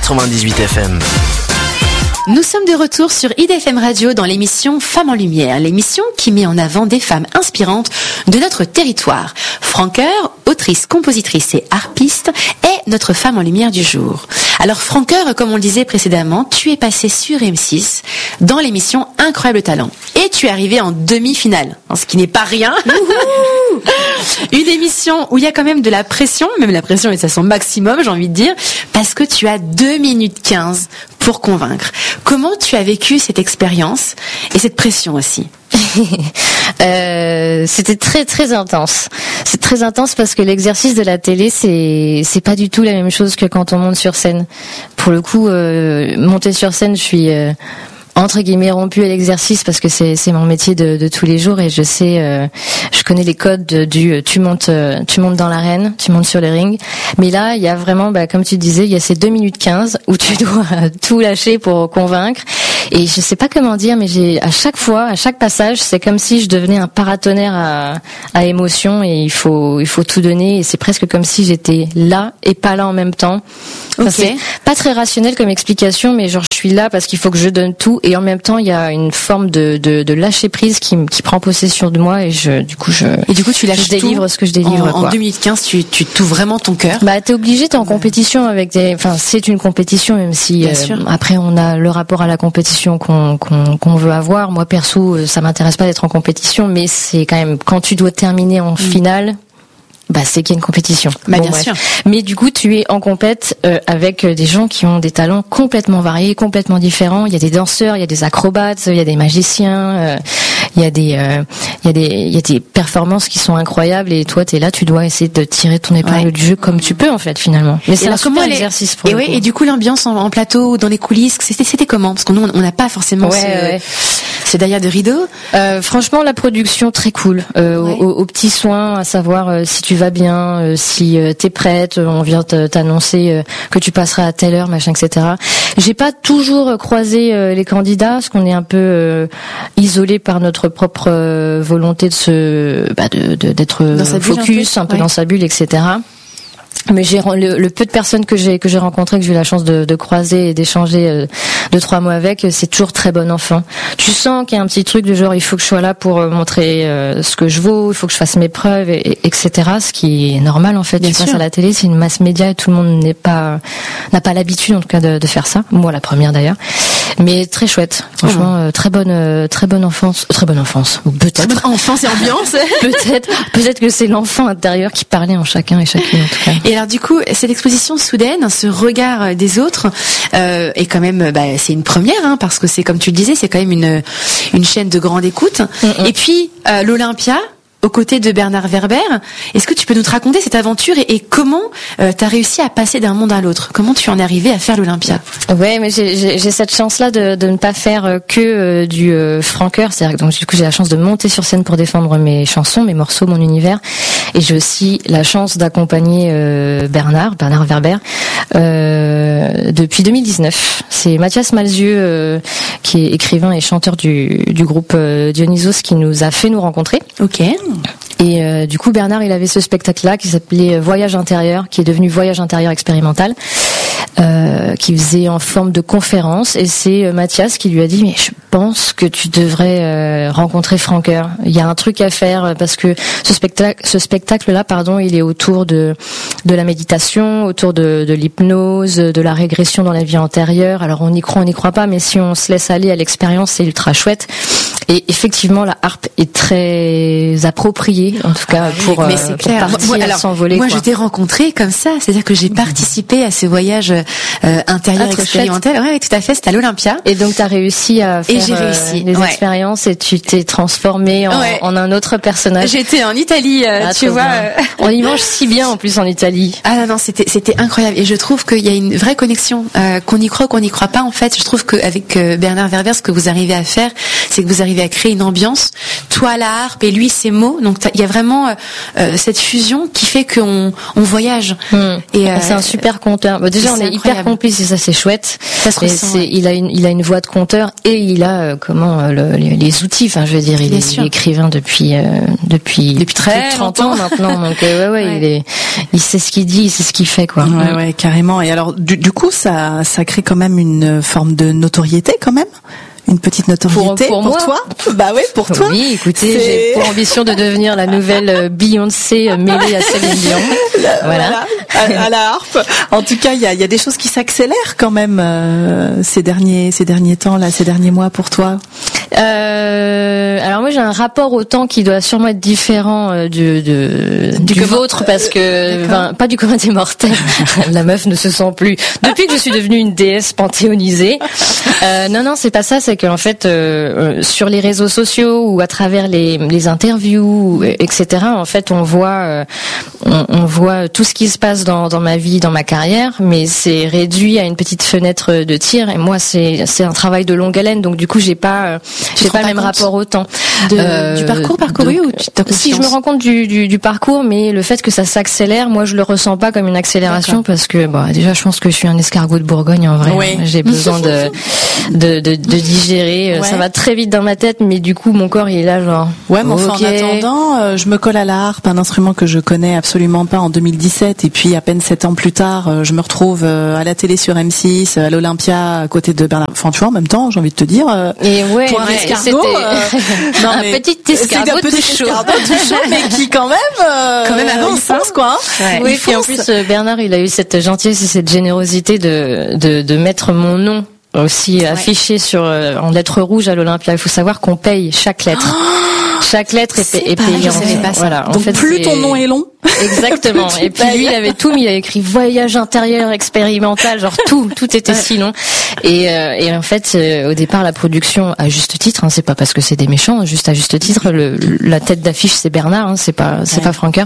98 FM. Nous sommes de retour sur IDFM Radio dans l'émission Femmes en Lumière, l'émission qui met en avant des femmes inspirantes de notre territoire. Francoeur, autrice, compositrice et harpiste, est notre femme en lumière du jour. Alors Francoeur, comme on le disait précédemment, tu es passée sur M6 dans l'émission Incroyable Talent. Et tu es arrivée en demi-finale, ce qui n'est pas rien. Une émission où il y a quand même de la pression, même la pression est à son maximum, j'ai envie de dire, parce que tu as 2 minutes 15 pour convaincre. Comment tu as vécu cette expérience et cette pression aussi? C'était très très intense. C'est très intense parce que l'exercice de la télé, c'est pas du tout la même chose que quand on monte sur scène. Pour le coup, monter sur scène, je suis entre guillemets rompu à l'exercice parce que c'est mon métier de tous les jours et je sais, je connais les codes du tu montes dans l'arène, tu montes sur le ring. Mais là, il y a vraiment, comme tu disais, il y a ces 2 minutes 15 où tu dois tout lâcher pour convaincre. Et je sais pas comment dire, mais à chaque fois, à chaque passage, c'est comme si je devenais un paratonnerre à émotion et il faut tout donner et c'est presque comme si j'étais là et pas là en même temps. Enfin, c'est pas très rationnel comme explication, mais genre je suis là parce qu'il faut que je donne tout et en même temps il y a une forme de lâcher prise qui prend possession de moi et du coup tu lâches je délivre tout ce que je délivre. En 2 minutes 15, tu t'ouvres vraiment ton cœur. T'es obligé, t'es en compétition avec c'est une compétition même si après on a le rapport à la compétition qu'on veut avoir. Moi perso, ça m'intéresse pas d'être en compétition, mais c'est quand même quand tu dois terminer en finale. C'est qu'il y a une compétition. Bien sûr. Mais du coup, tu es en compète avec des gens qui ont des talents complètement variés, complètement différents. Il y a des danseurs, il y a des acrobates, il y a des magiciens, il y a des performances qui sont incroyables. Et toi, t'es là, tu dois essayer de tirer ton épingle du jeu comme tu peux en fait finalement. Mais c'est un super exercice pour le coup. Et du coup, l'ambiance en plateau, dans les coulisses, c'était comment? Parce que nous, on n'a pas forcément ce derrière de rideau. Franchement, la production très cool. Aux petits soins, à savoir si tu vas bien, si t'es prête, on vient t'annoncer que tu passeras à telle heure, machin, etc. J'ai pas toujours croisé les candidats, parce qu'on est un peu isolé par notre propre volonté d'être focus, un peu dans sa bulle, etc. Mais le peu de personnes que j'ai rencontrées, que j'ai eu la chance de croiser et d'échanger 2-3 mots avec, c'est toujours très bon enfant. Tu sens qu'il y a un petit truc de genre il faut que je sois là pour montrer ce que je vaux, il faut que je fasse mes preuves, etc. Ce qui est normal en fait. Tu passes à la télé, c'est une masse média et tout le monde n'a pas l'habitude en tout cas de faire ça. Moi la première d'ailleurs. Mais très chouette, franchement, très bonne enfance, ou peut-être. Très bonne enfance et ambiance. peut-être que c'est l'enfant intérieur qui parlait en chacun et chacune en tout cas. Et alors du coup, cette exposition soudaine, ce regard des autres, est quand même, c'est une première, parce que c'est comme tu le disais, c'est quand même une chaîne de grande écoute. Et puis l'Olympia. Aux côtés de Bernard Werber, est-ce que tu peux nous te raconter cette aventure et comment t'as réussi à passer d'un monde à l'autre? Comment tu en es arrivé à faire l'Olympia? Ouais, mais j'ai cette chance-là de ne pas faire que du francoeur, c'est-à-dire que donc du coup j'ai la chance de monter sur scène pour défendre mes chansons, mes morceaux, mon univers, et j'ai aussi la chance d'accompagner Bernard Werber depuis 2019. C'est Mathias Malzieu qui est écrivain et chanteur du groupe Dionysos qui nous a fait nous rencontrer. Ok. Et du coup Bernard il avait ce spectacle-là qui s'appelait Voyage intérieur, qui est devenu Voyage intérieur expérimental, qui faisait en forme de conférence, et c'est Mathias qui lui a dit mais je pense que tu devrais rencontrer Francoeur. Il y a un truc à faire parce que ce spectacle-là, il est autour de la méditation, autour de l'hypnose, de la régression dans la vie antérieure. Alors on y croit pas, mais si on se laisse aller à l'expérience, c'est ultra chouette. Et effectivement, la harpe est très appropriée, en tout cas pour partir, s'envoler. Moi, je t'ai rencontré comme ça, c'est-à-dire que j'ai participé à ce voyage intérieur expérimental. Ouais, tout à fait, c'était à l'Olympia. Et donc, t'as réussi à faire des expériences et tu t'es transformé en un autre personnage. J'étais en Italie, tu vois. On y mange si bien en plus en Italie. Ah non, c'était incroyable. Et je trouve qu'il y a une vraie connexion, qu'on y croit ou qu'on n'y croit pas. En fait, je trouve qu'avec Bernard Werber, ce que vous arrivez à faire, c'est que vous arrivez arrivé à créer une ambiance, toi la harpe et lui ses mots. Donc il y a vraiment cette fusion qui fait qu'on voyage. Et c'est un super conteur. Bah, déjà on est hyper complices et ça c'est chouette. Ça se ressent, il a une voix de conteur et il a les outils. Enfin je veux dire il est écrivain depuis très 30 ans maintenant. Donc il sait ce qu'il dit, il sait ce qu'il fait quoi. Ouais, carrément. Et alors du coup ça crée quand même une forme de notoriété quand même. Une petite notoriété pour toi. Bah oui, pour toi. Oui, écoutez, j'ai pour ambition de devenir la nouvelle Beyoncé mêlée à Céline Dion. Voilà. À la harpe. En tout cas, il y a des choses qui s'accélèrent quand même ces derniers temps là, ces derniers mois pour toi. Alors moi j'ai un rapport au temps qui doit sûrement être différent du vôtre parce que pas du commun des mortels. La meuf ne se sent plus depuis que je suis devenue une déesse panthéonisée. Non, c'est pas ça, c'est qu'en fait sur les réseaux sociaux ou à travers les interviews, etc. En fait, on voit tout ce qui se passe dans ma vie, dans ma carrière, mais c'est réduit à une petite fenêtre de tir. Et moi, c'est un travail de longue haleine, donc du coup, j'ai pas le même rapport au temps. Du parcours parcouru ou si je me rends compte du parcours, mais le fait que ça s'accélère, moi, je le ressens pas comme une accélération parce que déjà, je pense que je suis un escargot de Bourgogne en vrai. Oui. J'ai besoin de digérer. Ouais. Ça va très vite dans ma tête, mais du coup, mon corps, il est là genre. Ouais, mais enfin, en attendant, je me colle à la harpe, un instrument que je connais absolument pas en 2017, et puis à peine 7 ans plus tard, je me retrouve à la télé sur M6, à l'Olympia, à côté de Bernard. Enfin, tu vois, en même temps, j'ai envie de te dire. Et ouais, pour un escargot, un petit escargot tout chaud, mais qui quand même avance, quoi. Ouais. Oui, puis en plus, Bernard, il a eu cette gentillesse et cette générosité de mettre mon nom aussi affiché en lettres rouges à l'Olympia. Il faut savoir qu'on paye chaque lettre. Chaque lettre est payante. Voilà. Donc en fait, plus ton nom est long. Exactement. Et puis lui, il avait tout mis. Il a écrit voyage intérieur expérimental, genre tout était si long. Et en fait, au départ, la production, à juste titre, c'est pas parce que c'est des méchants, juste à juste titre, la tête d'affiche c'est Bernard, c'est pas Francker.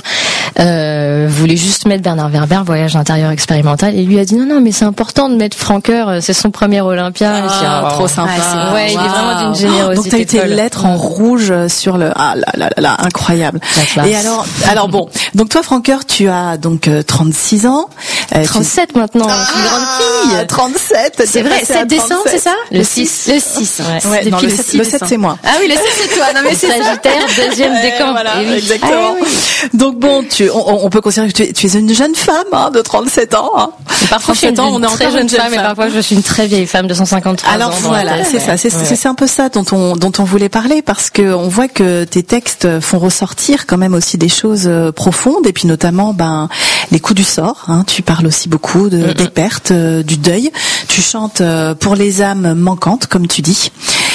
Voulait juste mettre Bernard Werber, voyage intérieur expérimental, et lui a dit non, mais c'est important de mettre Francker, c'est son premier Olympia. Trop sympa. Il est vraiment d'une générosité. Donc t'as été lettre en rouge sur le incroyable. Et alors bon, donc toi Francker, tu as donc 36 ans, 37 maintenant, une grande fille. 37. C'est vrai, 7 décembre, c'est ça? Le 6. Le 6, ouais. Non, le 7 c'est moi. Ah oui, le 7 c'est toi. Non mais c'est Sagittaire, deuxième décan. Voilà, exactement. Donc bon, on peut considérer que tu es une jeune femme de 37 ans. Parfois je suis une très jeune femme et parfois je suis une très vieille femme de 153 ans. Alors voilà, c'est ça, c'est un peu ça dont on voulait parler, parce que on voit que tes textes font ressortir quand même aussi des choses profondes, et puis notamment les coups du sort. Tu parles aussi beaucoup des pertes, du deuil. Tu chantes pour les âmes manquantes, comme tu dis.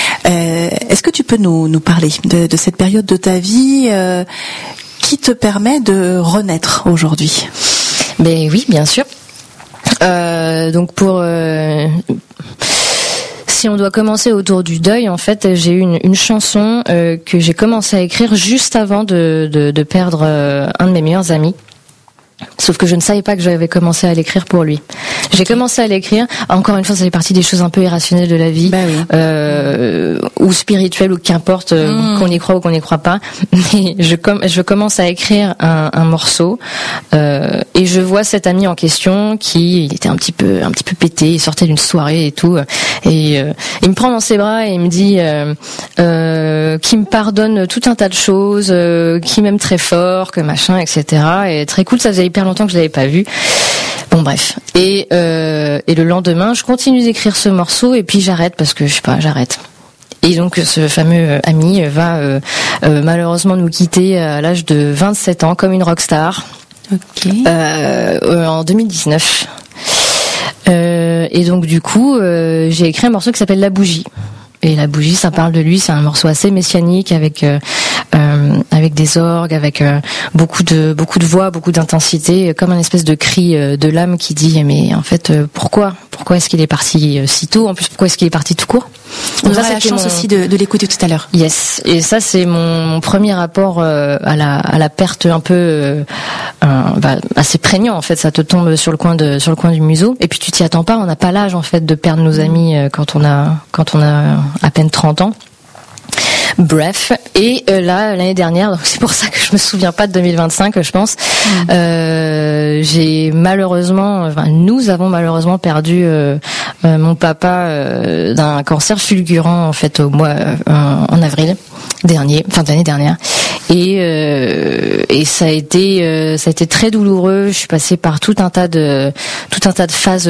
Est-ce que tu peux nous parler de cette période de ta vie qui te permet de renaître aujourd'hui? Ben oui, bien sûr. Donc si on doit commencer autour du deuil, en fait, j'ai eu une chanson que j'ai commencé à écrire juste avant de perdre un de mes meilleurs amis. Sauf que je ne savais pas que j'avais commencé à l'écrire pour lui. J'ai commencé à l'écrire. Encore une fois, ça fait partie des choses un peu irrationnelles de la vie, ou spirituelles, ou qu'importe, qu'on y croit ou qu'on n'y croit pas. Mais je commence à écrire un morceau, et je vois cet ami en question il était un petit peu pété. Il sortait d'une soirée et tout, et il me prend dans ses bras et il me dit qu'il me pardonne tout un tas de choses, qu'il m'aime très fort, que machin, etc. Et très cool. Ça faisait hyper longtemps que je l'avais pas vu. Bon bref. Et le lendemain, je continue d'écrire ce morceau et puis j'arrête parce que j'arrête. Et donc ce fameux ami va malheureusement nous quitter à l'âge de 27 ans comme une rockstar. Ok. En 2019. Et donc du coup, j'ai écrit un morceau qui s'appelle La Bougie. Et La Bougie, ça parle de lui. C'est un morceau assez messianique avec des orgues, avec beaucoup de voix, beaucoup d'intensité, comme un espèce de cri de l'âme qui dit mais en fait pourquoi est-ce qu'il est parti si tôt? En plus, pourquoi est-ce qu'il est parti tout court? On aura la chance aussi de l'écouter tout à l'heure. Yes. Et ça, c'est mon premier rapport à la perte un peu assez prégnant en fait. Ça te tombe sur le coin du museau. Et puis tu t'y attends pas. On n'a pas l'âge en fait de perdre nos amis quand on a à peine 30 ans. Bref, et là l'année dernière, donc c'est pour ça que je me souviens pas de 2025, je pense. Nous avons malheureusement perdu mon papa d'un cancer fulgurant en fait au mois en avril dernier, fin de l'année dernière. Et ça a été très douloureux. Je suis passée par tout un tas de phases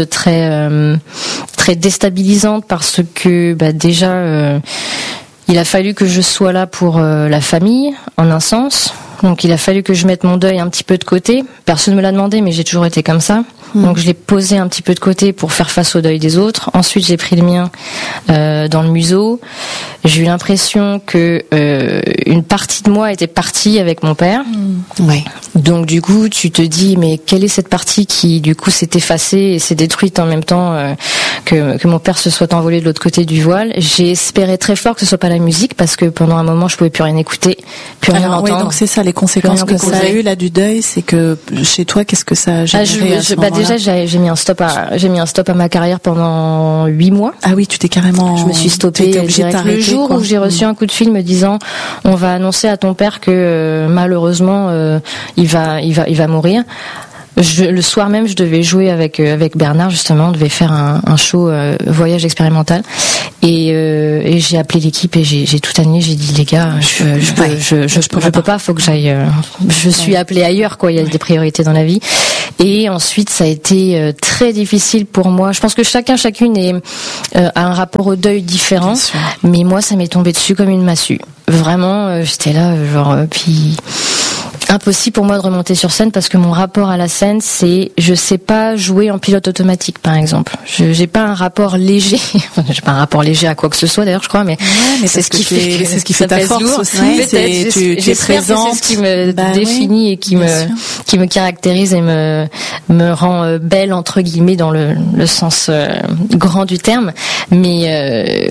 très déstabilisantes parce que déjà il a fallu que je sois là pour la famille en un sens. Donc il a fallu que je mette mon deuil un petit peu de côté. Personne ne me l'a demandé, mais j'ai toujours été comme ça. Donc je l'ai posé un petit peu de côté pour faire face au deuil des autres. Ensuite j'ai pris le mien dans le museau. J'ai eu l'impression que une partie de moi était partie avec mon père. Ouais. Donc du coup tu te dis mais quelle est cette partie qui du coup s'est effacée et s'est détruite en même temps que mon père se soit envolé de l'autre côté du voile. J'ai espéré très fort que ce soit pas la musique parce que pendant un moment je pouvais plus rien écouter, plus rien entendre. Oui, donc c'est ça les conséquences que ça a eu là du deuil, c'est que chez toi qu'est-ce que ça a généré à ce moment-là? Déjà j'ai mis un stop à ma carrière pendant 8 mois. Ah oui, tu t'es carrément. Je me suis stoppée direct le jour où j'ai reçu un coup de fil me disant on va annoncer à ton père que malheureusement il va mourir. Le soir même, je devais jouer avec Bernard justement, on devait faire un show voyage expérimental et j'ai appelé l'équipe et j'ai tout annulé. J'ai dit les gars, je peux pas, faut que j'aille. Je suis appelée ailleurs quoi. Il y a des priorités dans la vie. Et ensuite, ça a été très difficile pour moi. Je pense que chacune a un rapport au deuil différent, mais moi, ça m'est tombé dessus comme une massue. Vraiment, j'étais là, puis impossible pour moi de remonter sur scène parce que mon rapport à la scène, c'est je sais pas jouer en pilote automatique, par exemple. J'ai pas un rapport léger. J'ai pas un rapport léger à quoi que ce soit d'ailleurs, je crois, mais c'est ce qui fait ta force lourd. Aussi. Tu es présente. C'est ce qui me définit et qui me caractérise et me rend belle entre guillemets dans le sens grand du terme. Mais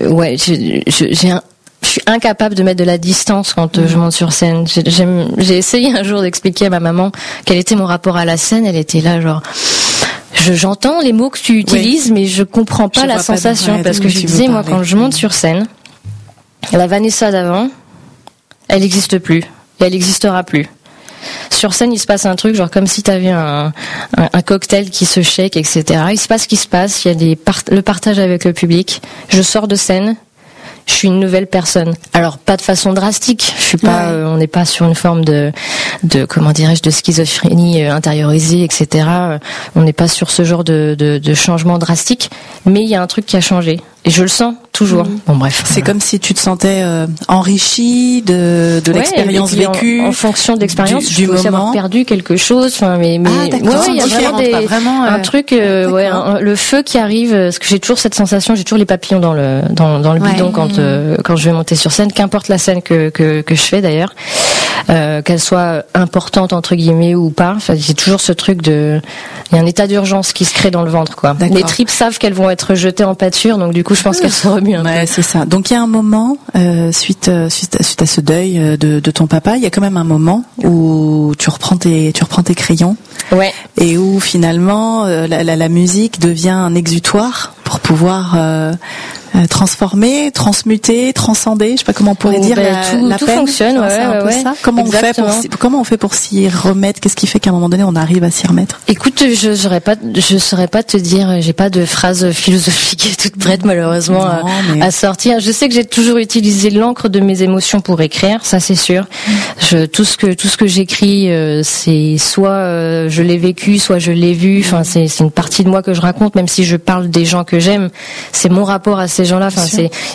je suis incapable de mettre de la distance quand je monte sur scène. J'ai essayé un jour d'expliquer à ma maman quel était mon rapport à la scène. Elle était là genre j'entends les mots que tu utilises, mais je comprends pas la sensation parce que je disais moi quand je monte sur scène, la Vanessa d'avant, elle n'existe plus et elle n'existera plus. Sur scène, il se passe un truc, genre comme si t'avais un cocktail qui se shake, etc. Il se passe ce qui se passe. Il y a le partage avec le public. Je sors de scène. Je suis une nouvelle personne. Alors pas de façon drastique. Je suis pas. On n'est pas sur une forme de comment dirais-je de schizophrénie intériorisée, etc. On n'est pas sur ce genre de changement drastique. Mais il y a un truc qui a changé et je le sens toujours. Bon bref. C'est comme si tu te sentais enrichi de l'expérience vécue. En fonction de l'expérience, je peux aussi avoir perdu quelque chose. Enfin, mais il y a vraiment un truc. Le feu qui arrive. Parce que j'ai toujours cette sensation. J'ai toujours les papillons dans le bidon quand je vais monter sur scène. Qu'importe la scène que je fais d'ailleurs, qu'elle soit importante entre guillemets ou pas. Enfin, j'ai toujours ce truc il y a un état d'urgence qui se crée dans le ventre quoi. Les tripes savent qu'elles vont être jetées en pâture, donc du coup je pense qu'elles se remuent un peu. C'est ça. Donc il y a un moment suite à ce deuil de ton papa, il y a quand même un moment où tu reprends tes crayons. Ouais. Et où finalement la musique devient un exutoire pour pouvoir transformer, transmuter, transcender, je sais pas comment on pourrait dire tout peine, fonctionne, c'est un peu ça. Comment on fait pour s'y remettre? Qu'est-ce qui fait qu'à un moment donné on arrive à s'y remettre? Écoute, je saurais pas te dire, j'ai pas de phrase philosophique toute prête malheureusement à sortir. Je sais que j'ai toujours utilisé l'encre de mes émotions pour écrire, ça c'est sûr. Tout ce que j'écris, c'est soit je l'ai vécu, soit je l'ai vu. Enfin, c'est une partie de moi que je raconte, même si je parle des gens que j'aime. C'est mon rapport à ces gens-là. Enfin,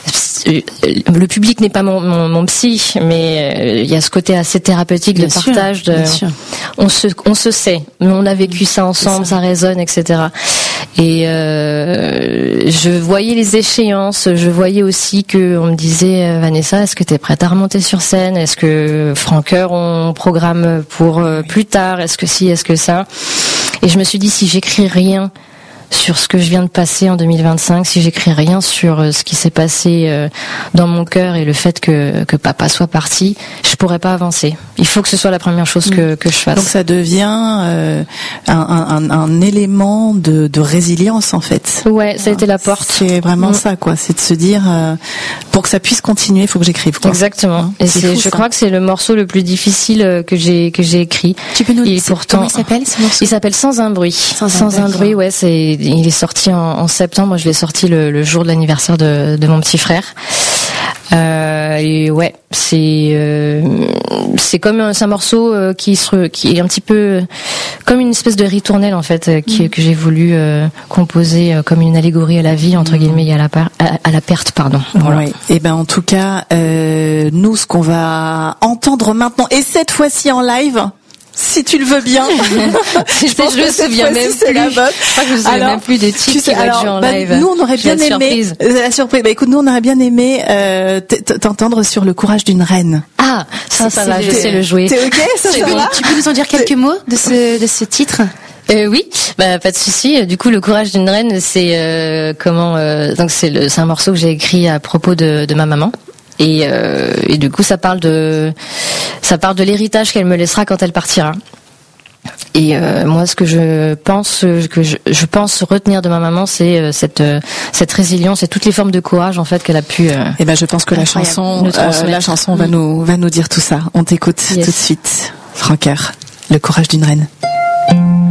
le public n'est pas mon psy, mais il y a ce côté assez thérapeutique de partage. On se sait, on a vécu ça ensemble, ça résonne, etc. Et je voyais les échéances, je voyais aussi que on me disait Vanessa, est-ce que t'es prête à remonter sur scène? Est-ce que Francoeur on programme pour plus tard? Est-ce que si, est-ce que ça? Et je me suis dit si j'écris rien sur ce que je viens de passer en 2025, si j'écris rien sur ce qui s'est passé dans mon cœur et le fait que papa soit parti, je pourrais pas avancer. Il faut que ce soit la première chose que je fasse. Donc ça devient un élément de résilience en fait. Ouais, ça a été la porte. C'est vraiment ça quoi, c'est de se dire pour que ça puisse continuer, il faut que j'écrive quoi. Exactement. Et je crois que c'est le morceau le plus difficile que j'ai écrit. Tu peux nous dire comment il s'appelle ce morceau? Il s'appelle Sans un bruit. Sans un bruit, ouais, il est sorti en septembre. Moi, je l'ai sorti le jour de l'anniversaire de mon petit frère. Et ouais, c'est comme un morceeu qui est un petit peu comme une espèce de ritournelle en fait que j'ai voulu composer comme une allégorie à la vie entre guillemets et à la perte pardon. Voilà. Ouais. Et ben en tout cas nous ce qu'on va entendre maintenant et cette fois-ci en live. Si tu le veux bien. Je pense que je me souviens même plus. Je crois que je me souviens même plus des titres qui vont être joués en live. Nous, on aurait bien aimé la surprise. Bah écoute, nous on aurait bien aimé t'entendre sur le courage d'une reine. Ah, ça va, je sais le jouer. T'es ok, ça va. Tu peux nous en dire quelques mots de ce titre? Oui, bah pas de souci. Du coup, le courage d'une reine, c'est donc c'est un morceau que j'ai écrit à propos de ma maman. Et du coup, ça parle de l'héritage qu'elle me laissera quand elle partira. Et moi, ce que je pense retenir de ma maman, c'est cette résilience et toutes les formes de courage en fait qu'elle a pu. Et ben, je pense que la chanson va nous dire tout ça. On t'écoute tout de suite, Francoeur, le courage d'une reine.